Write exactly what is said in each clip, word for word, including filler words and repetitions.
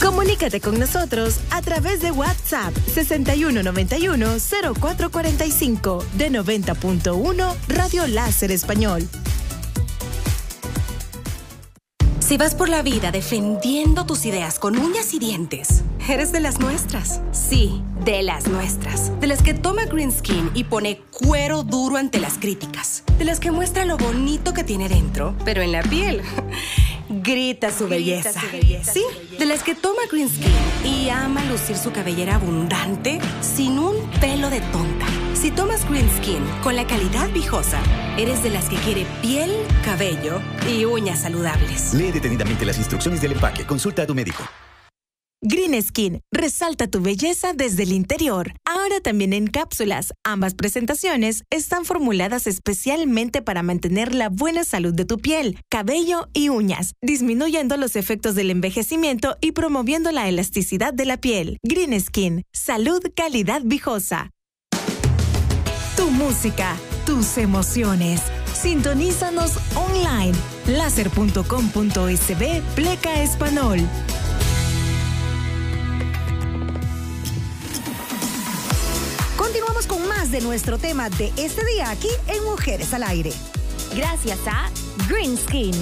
Comunícate con nosotros a través de WhatsApp sesenta y uno noventa y uno cero cuatro cuarenta y cinco de noventa punto uno Radio Láser Español. Si vas por la vida defendiendo tus ideas con uñas y dientes, eres de las nuestras. Sí, de las nuestras. De las que toma Green Skin y pone cuero duro ante las críticas. De las que muestra lo bonito que tiene dentro, pero en la piel grita su belleza. Grita su belleza. Sí, de las que toma Green Skin y ama lucir su cabellera abundante sin un pelo de tonta. Si tomas Green Skin con la calidad Vijosa, eres de las que quiere piel, cabello y uñas saludables. Lee detenidamente las instrucciones del empaque. Consulta a tu médico. Green Skin resalta tu belleza desde el interior. Ahora también en cápsulas. Ambas presentaciones están formuladas especialmente para mantener la buena salud de tu piel, cabello y uñas, disminuyendo los efectos del envejecimiento y promoviendo la elasticidad de la piel. Green Skin, salud, calidad Vijosa. Tu música, tus emociones. Sintonízanos online. láser punto com punto es be pleca español. Continuamos con más de nuestro tema de este día aquí en Mujeres al Aire. Gracias a Green Skin.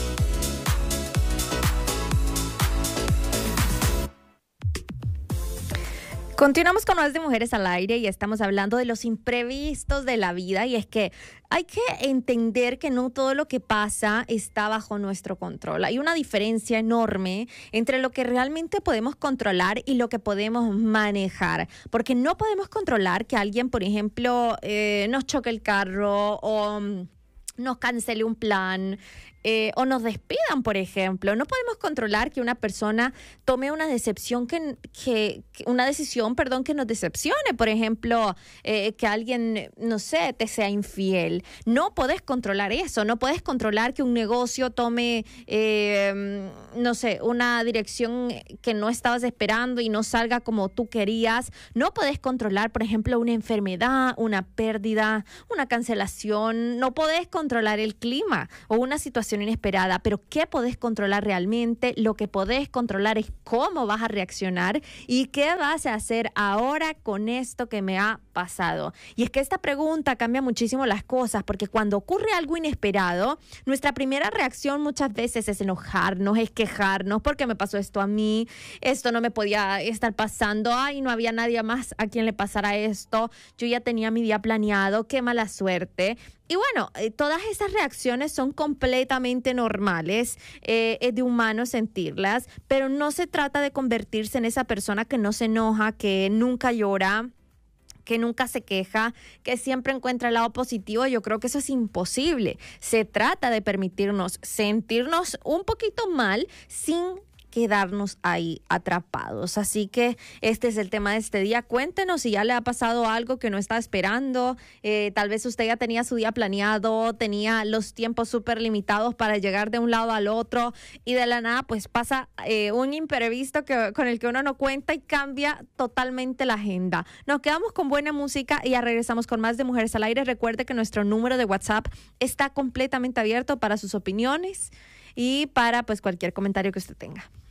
Continuamos con más de Mujeres al Aire y estamos hablando de los imprevistos de la vida, y es que hay que entender que no todo lo que pasa está bajo nuestro control. Hay una diferencia enorme entre lo que realmente podemos controlar y lo que podemos manejar, porque no podemos controlar que alguien, por ejemplo, eh, nos choque el carro o um, nos cancele un plan. Eh, o nos despidan, por ejemplo. No podemos controlar que una persona tome una decepción que, que, que una decisión, perdón, que nos decepcione. Por ejemplo, eh, que alguien, no sé, te sea infiel. No puedes controlar eso. No puedes controlar que un negocio tome, eh, no sé, una dirección que no estabas esperando y no salga como tú querías. No puedes controlar, por ejemplo, una enfermedad, una pérdida, una cancelación. No puedes controlar el clima o una situación inesperada, pero ¿qué podés controlar realmente? Lo que podés controlar es cómo vas a reaccionar y qué vas a hacer ahora con esto que me ha pasado. Y es que esta pregunta cambia muchísimo las cosas, porque cuando ocurre algo inesperado, nuestra primera reacción muchas veces es enojarnos, es quejarnos, porque me pasó esto a mí, esto no me podía estar pasando, ay, no había nadie más a quien le pasara esto, yo ya tenía mi día planeado, qué mala suerte. Y bueno, eh, todas esas reacciones son completamente normales, eh, es de humano sentirlas, pero no se trata de convertirse en esa persona que no se enoja, que nunca llora, que nunca se queja, que siempre encuentra el lado positivo. Yo creo que eso es imposible. Se trata de permitirnos sentirnos un poquito mal sin quedarnos ahí atrapados. Así que este es el tema de este día. Cuéntenos si ya le ha pasado algo que no está esperando. Eh, tal vez usted ya tenía su día planeado, tenía los tiempos súper limitados para llegar de un lado al otro y de la nada pues pasa eh, un imprevisto que, con el que uno no cuenta y cambia totalmente la agenda. Nos quedamos con buena música y ya regresamos con más de Mujeres al Aire. Recuerde que nuestro número de WhatsApp está completamente abierto para sus opiniones y para pues cualquier comentario que usted tenga.